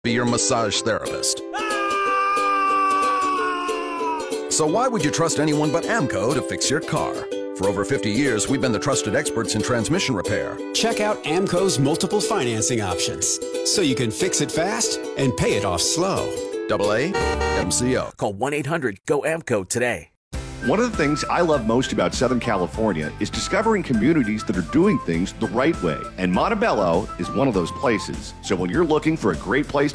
be your massage therapist. So why would you trust anyone but AMCO to fix your car? For over 50 years, we've been the trusted experts in transmission repair. Check out AMCO's multiple financing options, so you can fix it fast and pay it off slow. AA MCO. Call 1-800-GO-AMCO today. One of the things I love most about Southern California is discovering communities that are doing things the right way. And Montebello is one of those places. So when you're looking for a great place